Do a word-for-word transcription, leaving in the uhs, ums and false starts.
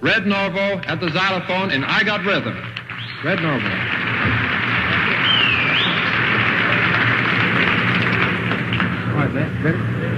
Red Norvo at the xylophone in I Got Rhythm. Red Norvo. All right, man. Ready?